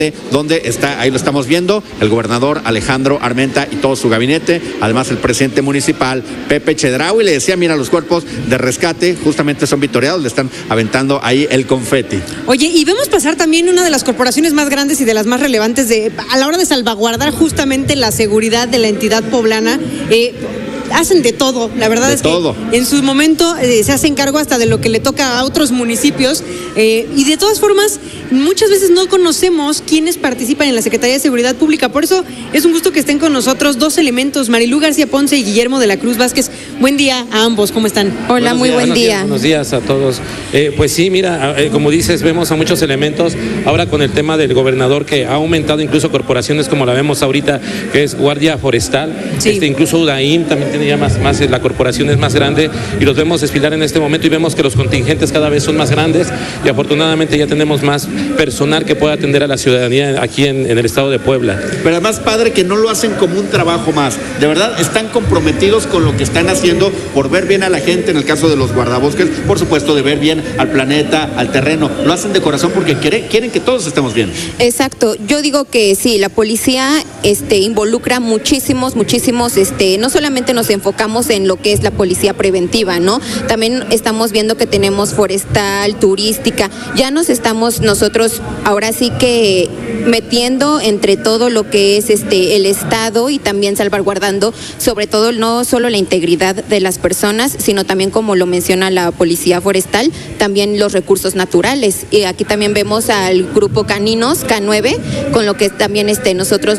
donde está, ahí lo estamos viendo, el gobernador Alejandro Armenta y todo su gabinete, además el presidente municipal Pepe Chedraui, le decía, mira, los cuerpos de rescate justamente son victoriados, le están aventando ahí el confeti. Oye, y vemos pasar también una de las corporaciones más grandes y de las más relevantes a la hora de salvaguardar justamente la seguridad de la entidad poblana. Hacen de todo, la verdad es que en su momento se hacen cargo hasta de lo que le toca a otros municipios y de todas formas muchas veces no conocemos quiénes participan en la Secretaría de Seguridad Pública, por eso es un gusto que estén con nosotros dos elementos, Marilú García Ponce y Guillermo de la Cruz Vázquez. Buen día a ambos, ¿cómo están? Hola, muy buen día. Buenos días a todos. Pues sí, mira, como dices, vemos a muchos elementos, ahora con el tema del gobernador que ha aumentado incluso corporaciones como la vemos ahorita, que es Guardia Forestal, sí. Incluso UDAIM también tiene ya más, la corporación es más grande y los vemos desfilar en este momento y vemos que los contingentes cada vez son más grandes y afortunadamente ya tenemos más personal que pueda atender a la ciudadanía aquí en el estado de Puebla. Pero además, padre, que no lo hacen como un trabajo más, de verdad están comprometidos con lo que están haciendo por ver bien a la gente, en el caso de los guardabosques, por supuesto de ver bien al planeta, al terreno, lo hacen de corazón porque quieren que todos estemos bien. Exacto, yo digo que sí, la policía involucra muchísimos, no solamente nos enfocamos en lo que es la policía preventiva, ¿no? También estamos viendo que tenemos forestal, turística, ya nos estamos nosotros ahora sí que metiendo entre todo lo que es el Estado y también salvaguardando sobre todo no solo la integridad de las personas, sino también como lo menciona la Policía Forestal, también los recursos naturales. Y aquí también vemos al grupo Caninos, K9, con lo que también nosotros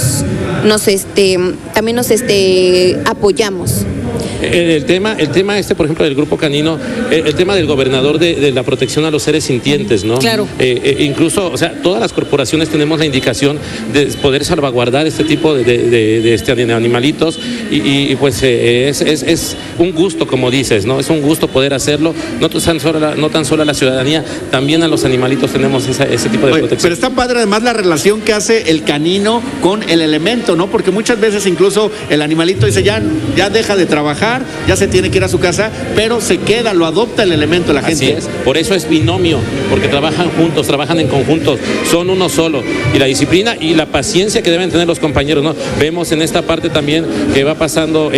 también nos apoyamos. El tema por ejemplo, del grupo canino, el tema del gobernador de la protección a los seres sintientes, ¿no? Claro. Incluso, o sea, todas las corporaciones tenemos la indicación de poder salvaguardar este tipo de animalitos y pues es un gusto, como dices, ¿no? Es un gusto poder hacerlo, no tan solo a la ciudadanía, también a los animalitos tenemos ese tipo de protección. Pero está padre además la relación que hace el canino con el elemento, ¿no? Porque muchas veces incluso el animalito dice, ya deja de trabajar, ya se tiene que ir a su casa, pero se queda, lo adopta el elemento, la gente. Así es, por eso es binomio, porque trabajan juntos, trabajan en conjunto, son uno solo. Y la disciplina y la paciencia que deben tener los compañeros, ¿no? Vemos en esta parte también que va pasando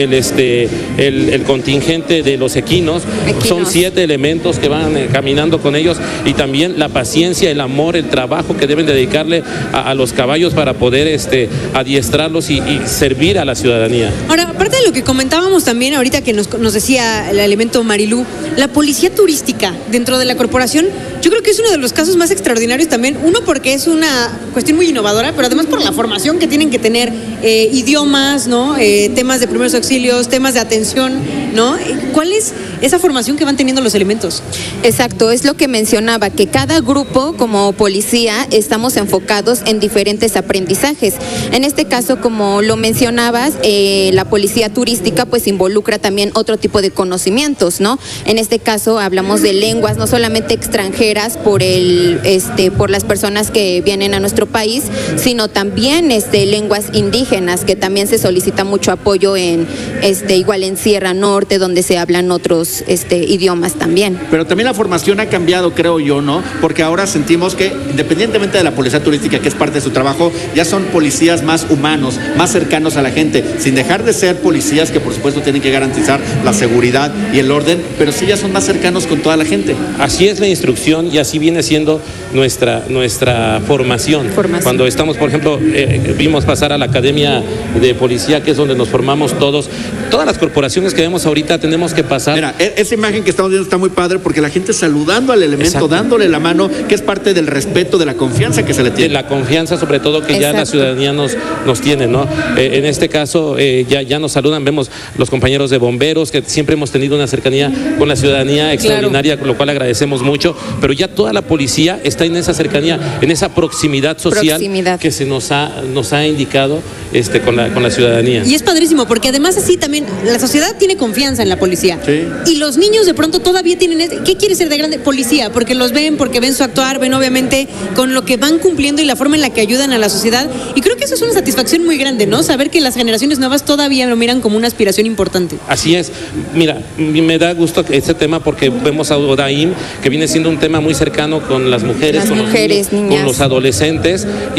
el contingente de los equinos. Son 7 elementos que van caminando con ellos y también la paciencia, el amor, el trabajo que deben dedicarle a los caballos para poder adiestrarlos y servir a la ciudadanía. Ahora, aparte de lo que comentábamos también ahorita que nos decía el elemento Marilú, la policía turística dentro de la corporación, yo creo que es uno de los casos más extraordinarios también, uno porque es una cuestión muy innovadora, pero además por la formación que tienen que tener, idiomas, ¿no? Temas de primeros auxilios, temas de atención, ¿no? ¿Cuál es esa formación que van teniendo los elementos? Exacto, es lo que mencionaba, que cada grupo como policía estamos enfocados en diferentes aprendizajes. En este caso, como lo mencionabas, la policía turística pues involucra también otro tipo de conocimientos, ¿no? En este caso hablamos de lenguas, no solamente extranjeras por las personas que vienen a nuestro país, sino también lenguas indígenas, que también se solicita mucho apoyo igual en Sierra Norte, donde se hablan otros idiomas también. Pero también la formación ha cambiado, creo yo, ¿no? Porque ahora sentimos que, independientemente de la policía turística, que es parte de su trabajo, ya son policías más humanos, más cercanos a la gente, sin dejar de ser policías que por supuesto tienen que garantizar la seguridad y el orden, pero sí ya son más cercanos con toda la gente. Así es la instrucción y así viene siendo nuestra formación. Cuando estamos, por ejemplo, vimos pasar a la Academia de Policía, que es donde nos formamos todas las corporaciones que vemos ahorita tenemos que pasar. Mira, esa imagen que estamos viendo está muy padre porque la gente saludando al elemento, exacto, dándole la mano, que es parte del respeto, de la confianza que se le tiene. De la confianza sobre todo que exacto, ya la ciudadanía nos tiene, ¿no? En este caso ya nos saludan, vemos los compañeros de bomberos, que siempre hemos tenido una cercanía con la ciudadanía extraordinaria, claro, lo cual agradecemos mucho, pero ya toda la policía está en esa cercanía, en esa proximidad social que se nos ha indicado con la ciudadanía. Y es padrísimo, porque además así también la sociedad tiene confianza en la policía. Sí. Y los niños de pronto todavía tienen, ¿qué quiere ser de grande? Policía, porque los ven, porque ven su actuar, ven obviamente con lo que van cumpliendo y la forma en la que ayudan a la sociedad. Y creo que eso es una satisfacción muy grande, ¿no? Saber que las generaciones nuevas todavía lo miran como una aspiración importante. Así es. Mira, me da gusto este tema porque vemos a UDAIM, que viene siendo un tema muy cercano con las mujeres, con los niños, con los adolescentes.